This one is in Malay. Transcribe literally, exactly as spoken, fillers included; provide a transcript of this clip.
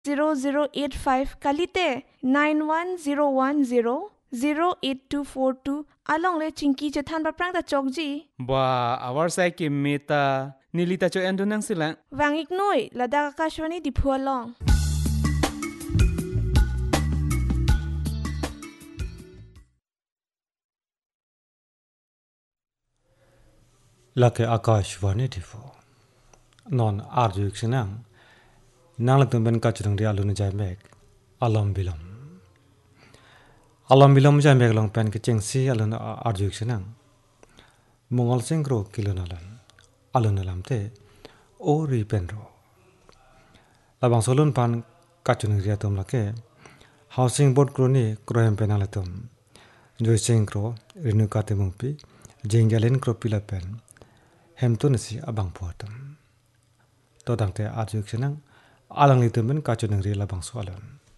zero zero eight five kalite nine one zero one zero zero eight two four two along le chinki che than ba prang ta chokji ba our sai ki meta nilita cho endu nang sila wangik noi lada akashwani di phualong lake akashwani tifo non arjuk sinang nang tum ben ka chudang dia lunu jai mek alam bilam alam bilam jai mek long pen ke chengsi alun arjuk sinang mongol singro kilonalan alun lamte ori penro labang solun pan ka chudang dia tum lake housing board kroni krohem penalatum joy singro renu kate mungpi jengalen kro pilapen hemtunasi abang puatum to dangte arjuk sinang alang litum ben ka chudang ri labang soalun